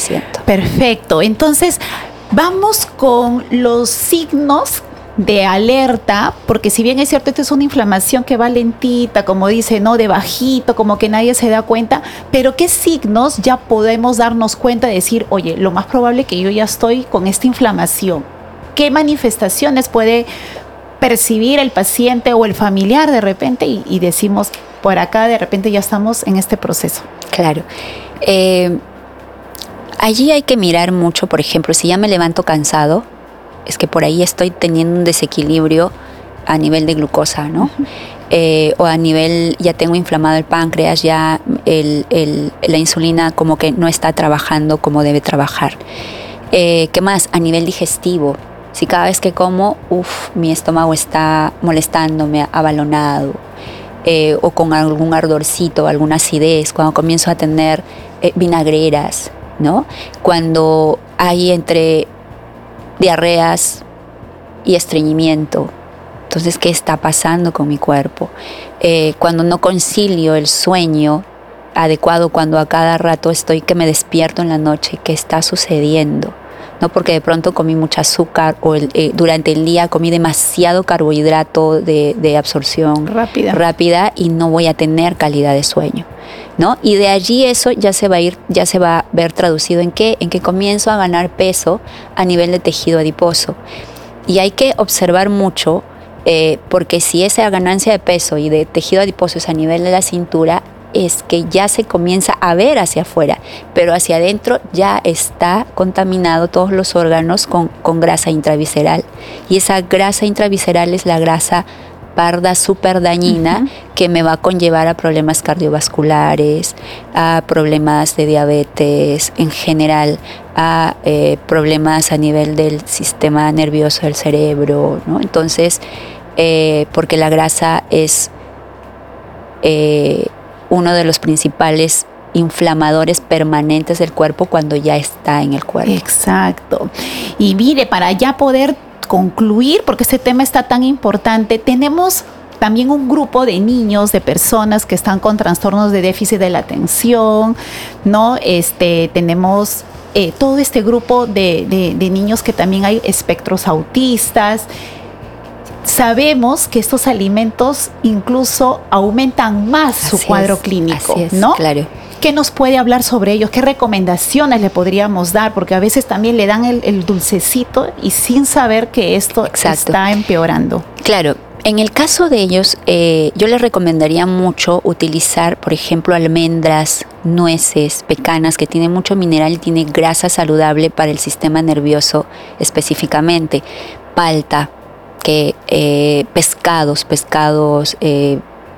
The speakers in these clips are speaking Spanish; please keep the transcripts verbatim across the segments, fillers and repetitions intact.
siento. Perfecto. Entonces, vamos con los signos de alerta, porque si bien es cierto, esta es una inflamación que va lentita, como dice, ¿no? De bajito, como que nadie se da cuenta, pero ¿qué signos ya podemos darnos cuenta de decir, oye, lo más probable es que yo ya estoy con esta inflamación? ¿Qué manifestaciones puede percibir el paciente o el familiar de repente y, y decimos, por acá de repente ya estamos en este proceso? Claro. Eh, allí hay que mirar mucho, por ejemplo, si ya me levanto cansado, es que por ahí estoy teniendo un desequilibrio a nivel de glucosa, ¿no? Uh-huh. Eh, o a nivel, ya tengo inflamado el páncreas, ya el, el, la insulina como que no está trabajando como debe trabajar. Eh, ¿Qué más? A nivel digestivo. Si cada vez que como, uff, mi estómago está molestándome, abalonado, eh, o con algún ardorcito, alguna acidez, cuando comienzo a tener eh, vinagreras, ¿no? Cuando hay entre diarreas y estreñimiento. Entonces, ¿qué está pasando con mi cuerpo? Eh, cuando no concilio el sueño adecuado, cuando a cada rato estoy que me despierto en la noche, ¿qué está sucediendo? ¿No? Porque de pronto comí mucho azúcar o el, eh, durante el día comí demasiado carbohidrato de, de absorción rápida. rápida y no voy a tener calidad de sueño, ¿no? Y de allí eso ya se va a ir, ya se va a ver traducido en qué, en que comienzo a ganar peso a nivel de tejido adiposo. Y hay que observar mucho, eh, porque si esa ganancia de peso y de tejido adiposo es a nivel de la cintura, es que ya se comienza a ver hacia afuera, pero hacia adentro ya está contaminado todos los órganos con, con grasa intravisceral. Y esa grasa intravisceral es la grasa parda súper dañina, uh-huh, que me va a conllevar a problemas cardiovasculares, a problemas de diabetes en general, a eh, problemas a nivel del sistema nervioso del cerebro, ¿no? Entonces, eh, porque la grasa es eh, uno de los principales inflamadores permanentes del cuerpo cuando ya está en el cuerpo. Exacto. Y mire, para ya poder concluir, porque este tema está tan importante, tenemos también un grupo de niños, de personas que están con trastornos de déficit de la atención, ¿no? Este, tenemos eh, todo este grupo de, de, de niños que también hay espectros autistas. Sabemos que estos alimentos incluso aumentan más su así cuadro es, clínico, así es, ¿no? Claro. ¿Qué nos puede hablar sobre ellos? ¿Qué recomendaciones le podríamos dar? Porque a veces también le dan el, el dulcecito y sin saber que esto Exacto. está empeorando. Claro. En el caso de ellos, eh, yo les recomendaría mucho utilizar, por ejemplo, almendras, nueces, pecanas, que tienen mucho mineral y tiene grasa saludable para el sistema nervioso específicamente. Palta, que eh, pescados, pescados eh,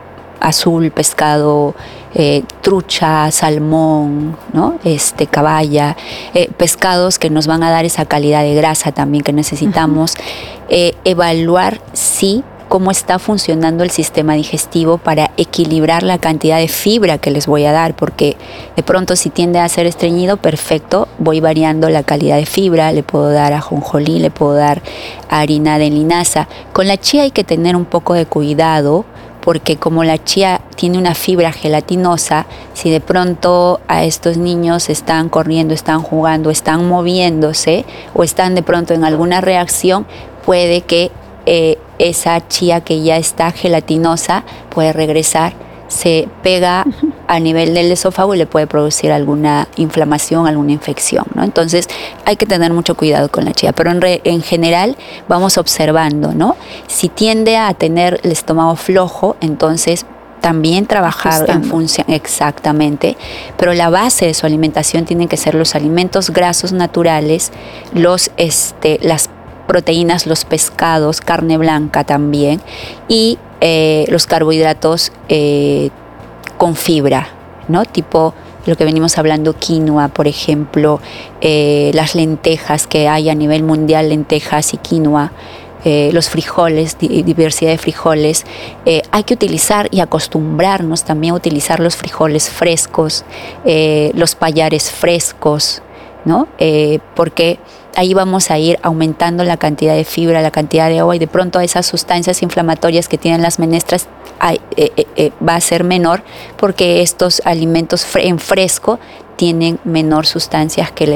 azul, pescado eh, trucha, salmón, ¿no? Este, caballa, eh, pescados que nos van a dar esa calidad de grasa también que necesitamos. Uh-huh. Eh, evaluar si cómo está funcionando el sistema digestivo para equilibrar la cantidad de fibra que les voy a dar, porque de pronto si tiende a ser estreñido, perfecto, voy variando la calidad de fibra, le puedo dar ajonjolí, le puedo dar harina de linaza. Con la chía hay que tener un poco de cuidado, porque como la chía tiene una fibra gelatinosa, si de pronto a estos niños están corriendo, están jugando, están moviéndose o están de pronto en alguna reacción, puede que eh, esa chía que ya está gelatinosa puede regresar, se pega uh-huh. a nivel del esófago y le puede producir alguna inflamación, alguna infección, ¿no? Entonces hay que tener mucho cuidado con la chía, pero en, re, en general vamos observando, ¿no? Si tiende a tener el estómago flojo, entonces también trabajar Ajustando. en función, exactamente, pero la base de su alimentación tienen que ser los alimentos grasos naturales, los, este, las proteínas, los pescados, carne blanca también, y eh, los carbohidratos eh, con fibra, ¿no? Tipo lo que venimos hablando, quinoa, por ejemplo, eh, las lentejas que hay a nivel mundial, lentejas y quinoa, eh, los frijoles, di- diversidad de frijoles. Eh, hay que utilizar y acostumbrarnos también a utilizar los frijoles frescos, eh, los pallares frescos, ¿no? Eh, porque ahí vamos a ir aumentando la cantidad de fibra, la cantidad de agua, y de pronto esas sustancias inflamatorias que tienen las menestras eh, eh, eh, va a ser menor, porque estos alimentos fre- en fresco tienen menor sustancias que